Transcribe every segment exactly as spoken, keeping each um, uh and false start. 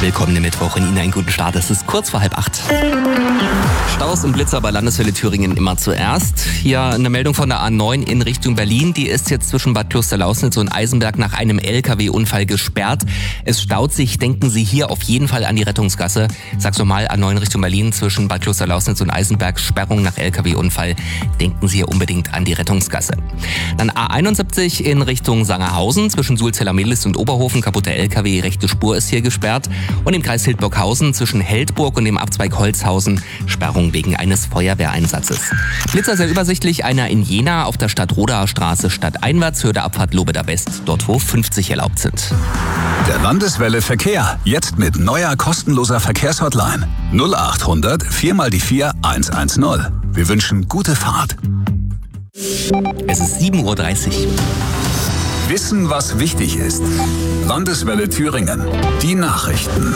Willkommen im Mittwoch und Ihnen einen guten Start. Es ist kurz vor halb acht. Staus und Blitzer bei Landeswelle Thüringen immer zuerst. Hier eine Meldung von der A neun in Richtung Berlin. Die ist jetzt zwischen Bad Klosterlausnitz und Eisenberg nach einem L K W-Unfall gesperrt. Es staut sich. Denken Sie hier auf jeden Fall an die Rettungsgasse. Sag's nochmal, A neun Richtung Berlin zwischen Bad Klosterlausnitz und Eisenberg. Sperrung nach L K W-Unfall. Denken Sie hier unbedingt an die Rettungsgasse. Dann A einundsiebzig in Richtung Sangerhausen zwischen Sulzeller-Medlitz und Oberhofen. Kaputter L K W. Rechte Spur ist hier gesperrt. Und im Kreis Hildburghausen zwischen Heldburg und dem Abzweig Holzhausen Sperrung wegen eines Feuerwehreinsatzes. Blitzer sehr übersichtlich, einer in Jena auf der Stadtrodaer Straße stadteinwärts, Höhe der Abfahrt Lobeda West, dort wo fünfzig erlaubt sind. Der Landeswelle Verkehr, jetzt mit neuer kostenloser Verkehrshotline. null acht hundert vier mal die vier eins eins null. Wir wünschen gute Fahrt. Es ist sieben Uhr dreißig. Wissen, was wichtig ist. Landeswelle Thüringen. Die Nachrichten.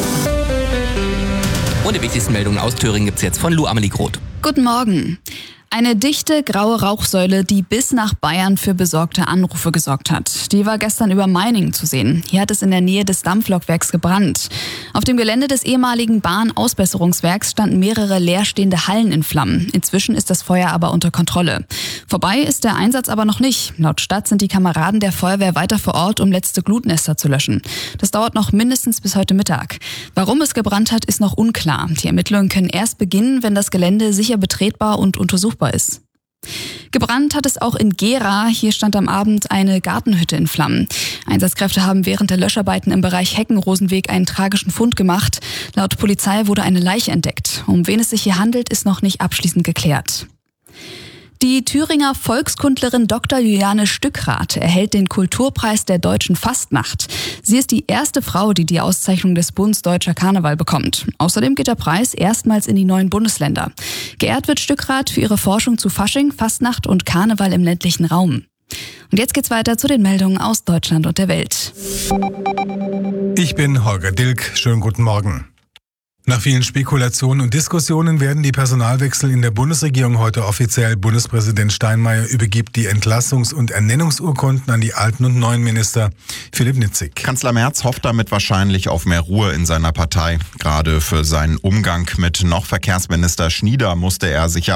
Und die wichtigsten Meldungen aus Thüringen gibt's jetzt von Lu Amelie Groth. Guten Morgen. Eine dichte, graue Rauchsäule, die bis nach Bayern für besorgte Anrufe gesorgt hat. Die war gestern über Meiningen zu sehen. Hier hat es in der Nähe des Dampflokwerks gebrannt. Auf dem Gelände des ehemaligen Bahnausbesserungswerks standen mehrere leerstehende Hallen in Flammen. Inzwischen ist das Feuer aber unter Kontrolle. Vorbei ist der Einsatz aber noch nicht. Laut Stadt sind die Kameraden der Feuerwehr weiter vor Ort, um letzte Glutnester zu löschen. Das dauert noch mindestens bis heute Mittag. Warum es gebrannt hat, ist noch unklar. Die Ermittlungen können erst beginnen, wenn das Gelände sicher betretbar und untersuchbar ist. Gebrannt hat es auch in Gera. Hier stand am Abend eine Gartenhütte in Flammen. Einsatzkräfte haben während der Löscharbeiten im Bereich Heckenrosenweg einen tragischen Fund gemacht. Laut Polizei wurde eine Leiche entdeckt. Um wen es sich hier handelt, ist noch nicht abschließend geklärt. Die Thüringer Volkskundlerin Doktor Juliane Stückrath erhält den Kulturpreis der deutschen Fastnacht. Sie ist die erste Frau, die die Auszeichnung des Bundes Deutscher Karneval bekommt. Außerdem geht der Preis erstmals in die neuen Bundesländer. Geehrt wird Stückrath für ihre Forschung zu Fasching, Fastnacht und Karneval im ländlichen Raum. Und jetzt geht's weiter zu den Meldungen aus Deutschland und der Welt. Ich bin Holger Dilk. Schönen guten Morgen. Nach vielen Spekulationen und Diskussionen werden die Personalwechsel in der Bundesregierung heute offiziell. Bundespräsident Steinmeier übergibt die Entlassungs- und Ernennungsurkunden an die alten und neuen Minister. Philipp Nitzig. Kanzler Merz hofft damit wahrscheinlich auf mehr Ruhe in seiner Partei. Gerade für seinen Umgang mit noch Verkehrsminister Schnieder musste er sich ja